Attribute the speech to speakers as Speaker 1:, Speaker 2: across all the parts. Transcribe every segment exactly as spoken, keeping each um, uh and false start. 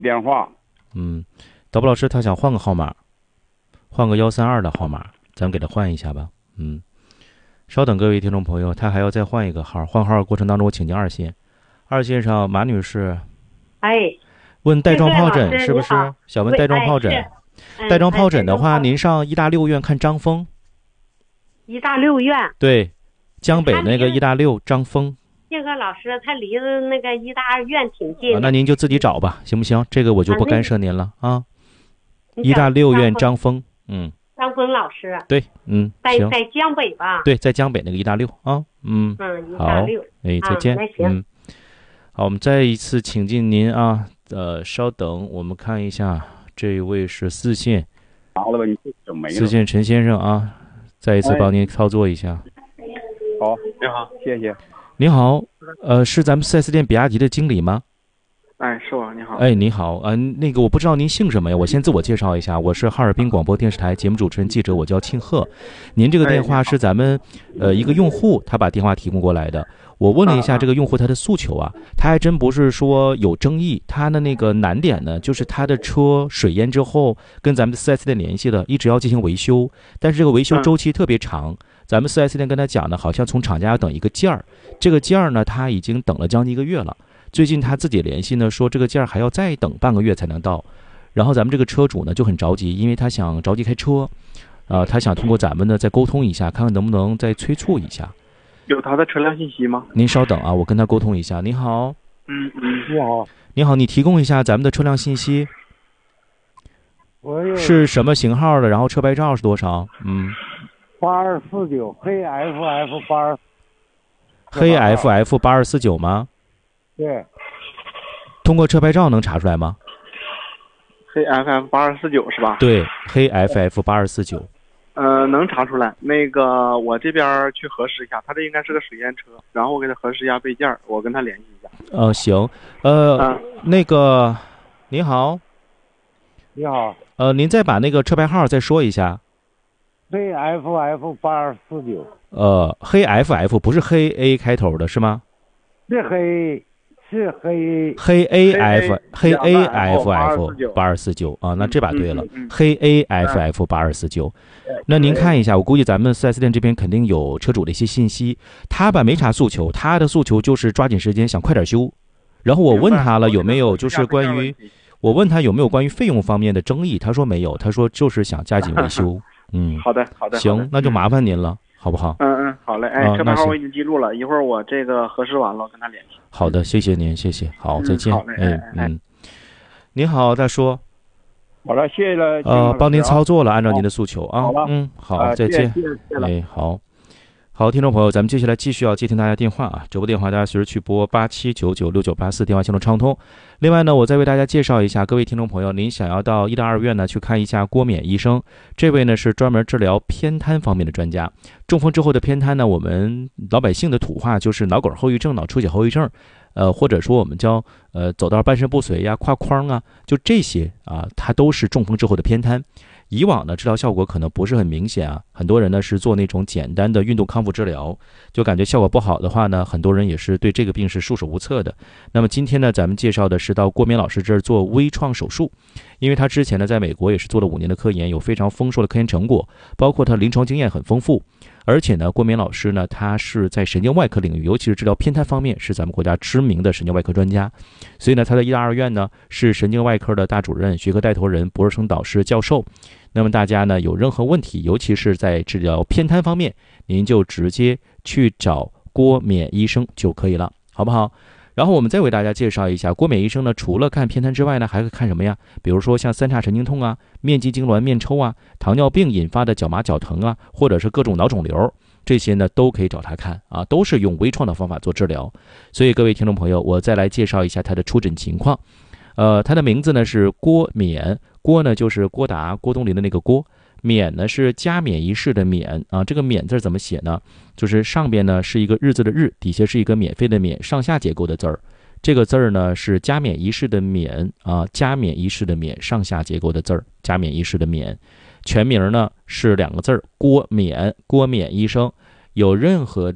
Speaker 1: 电话。
Speaker 2: 嗯，导播老师他想换个号码，换个幺三二的号码，咱们给他换一下吧。嗯，稍等各位听众朋友，他还要再换一个号。换号过程当中，我请进二线。二线上马女士，
Speaker 3: 哎，
Speaker 2: 问带状疱疹是不是？
Speaker 3: 对对老师
Speaker 2: 想问带状疱疹。
Speaker 3: 哎是
Speaker 2: 带状疱疹的话，
Speaker 3: 嗯
Speaker 2: 您上医大六院看张峰。
Speaker 3: 医大六院。
Speaker 2: 对，江北那个医大六张峰。
Speaker 3: 那个老师他离的那个医大二院挺近的、
Speaker 2: 啊，那您就自己找吧，行不行？这个我就不干涉您了啊。
Speaker 3: 你
Speaker 2: 医大六院张峰，嗯，
Speaker 3: 张峰老师。
Speaker 2: 对，嗯，行，
Speaker 3: 在在江北吧？
Speaker 2: 对，在江北那个医大六啊，嗯，
Speaker 3: 嗯，医
Speaker 2: 好
Speaker 3: 大六，，
Speaker 2: 哎，再见，
Speaker 3: 啊、那行
Speaker 2: 嗯，好，我们再一次请进您啊，呃，稍等，我们看一下，这位是四线，
Speaker 1: 拿了吧，你就没了。
Speaker 2: 四线陈先生啊，再一次帮您操作一下。
Speaker 1: 好，你好，谢谢。
Speaker 2: 您好，呃，是咱们 四 S 店比亚迪的经理吗？
Speaker 4: 哎，是我，你好。
Speaker 2: 哎，你好，嗯、呃，那个我不知道您姓什么呀？我先自我介绍一下，我是哈尔滨广播电视台节目主持人、记者，我叫庆贺。您这个电话是咱们呃一个用户他把电话提供过来的。我问了一下这个用户他的诉求啊，他还真不是说有争议，他的那个难点呢，就是他的车水淹之后跟咱们的 四 S 店联系了，一直要进行维修，但是这个维修周期特别长。咱们 四 S 店跟他讲呢，好像从厂家要等一个件儿，这个件儿呢他已经等了将近一个月了。最近他自己联系呢，说这个件儿还要再等半个月才能到，然后咱们这个车主呢就很着急，因为他想着急开车，呃，他想通过咱们呢再沟通一下，看看能不能再催促一下。
Speaker 4: 有他的车辆信息吗？
Speaker 2: 您稍等啊，我跟他沟通一下。你好，
Speaker 4: 嗯嗯，
Speaker 1: 你好，
Speaker 2: 你好，你提供一下咱们的车辆信息，
Speaker 1: 我有
Speaker 2: 是什么型号的？然后车牌照是多少？嗯，
Speaker 1: 八二四九黑 F F 八二，
Speaker 2: 黑 F F 八二四九吗？
Speaker 1: 对，
Speaker 2: 通过车牌照能查出来吗？
Speaker 4: 黑 F F 八二四九是吧？
Speaker 2: 对，黑 F F 八二四九。
Speaker 4: 呃，能查出来。那个我这边去核实一下，他这应该是个水淹车，然后我给他核实一下备件，我跟他联系一下。
Speaker 2: 呃，行，呃，
Speaker 4: 啊、
Speaker 2: 那个，你好，
Speaker 1: 你好，
Speaker 2: 呃，您再把那个车牌号再说一下。
Speaker 1: 黑 F F 八二四九，
Speaker 2: 呃，黑 F F 不是黑 A 开头的是吗？
Speaker 1: 是黑，是黑
Speaker 2: 黑 A F 黑 A F F
Speaker 4: 8249
Speaker 2: 八二四九啊，那这把对了，
Speaker 4: 嗯嗯嗯
Speaker 2: 黑 A F F 八二四九。那您看一下，我估计咱们 四 S 店这边肯定有车主的一些信息，他吧没啥诉求，他的诉求就是抓紧时间想快点修。然后我问他了有没有就是关于，我问他有没有关于费用方面的争议，他说没有，他说就是想加紧维修。嗯，
Speaker 4: 好的好的，
Speaker 2: 行，那就麻烦您了，好不好？
Speaker 4: 嗯嗯，好嘞，哎，
Speaker 2: 啊那行
Speaker 4: 车牌号我已经记录了，一会儿我这个核实完了，我跟他联系。
Speaker 2: 好的，谢谢您，谢谢，好，再见。
Speaker 4: 好嘞
Speaker 2: 哎
Speaker 4: 哎哎
Speaker 2: 嗯，您好，大叔。
Speaker 1: 好了，谢谢了。
Speaker 2: 呃，帮您操
Speaker 1: 作。
Speaker 2: 作了，按照您的诉求啊。
Speaker 1: 好了
Speaker 2: 嗯，好，
Speaker 1: 啊
Speaker 2: 再见。
Speaker 1: 谢谢谢谢了
Speaker 2: 哎，好，好，听众朋友，咱们接下来继续要接听大家电话啊，直播电话大家随时去拨八七九九六九八四，电话线路畅通。另外呢，我再为大家介绍一下，各位听众朋友，您想要到医大二院呢去看一下郭冕医生，这位呢是专门治疗偏瘫方面的专家。中风之后的偏瘫呢，我们老百姓的土话就是脑梗后遗症、脑出血后遗症。呃，或者说我们叫呃走道半身不遂呀、跨框啊，就这些啊，它都是中风之后的偏瘫。以往呢，治疗效果可能不是很明显啊，很多人呢是做那种简单的运动康复治疗，就感觉效果不好的话呢，很多人也是对这个病是束手无策的。那么今天呢，咱们介绍的是到郭冕老师这儿做微创手术，因为他之前呢在美国也是做了五年的科研，有非常丰硕的科研成果，包括他临床经验很丰富。而且呢，郭冕老师呢，他是在神经外科领域，尤其是治疗偏瘫方面，是咱们国家知名的神经外科专家。所以呢，他在医大二院呢是神经外科的大主任、学科带头人、博士生导师、教授。那么大家呢有任何问题，尤其是在治疗偏瘫方面，您就直接去找郭冕医生就可以了，好不好？然后我们再为大家介绍一下，郭冕医生呢，除了看偏瘫之外呢，还会看什么呀？比如说像三叉神经痛啊、面肌痉挛、面抽啊、糖尿病引发的脚麻脚疼啊，或者是各种脑肿瘤，这些呢都可以找他看啊，都是用微创的方法做治疗。所以各位听众朋友，我再来介绍一下他的出诊情况。呃，他的名字呢是郭冕，郭呢就是郭达、郭冬临的那个郭。冕呢是加冕仪式的冕啊，这个冕字怎么写呢？就是上边呢是一个日字的日，底下是一个免费的免，上下结构的字儿。这个字儿呢是加冕仪式的冕啊，加冕仪式的冕，上下结构的字儿，加冕仪式的冕。全名呢是两个字儿，郭冕，郭冕医生。有任何的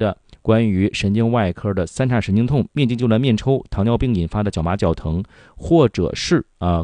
Speaker 2: 关于神经外科的三叉神经痛、面筋旧挛、面抽、糖尿病引发的脚麻脚疼，或者是啊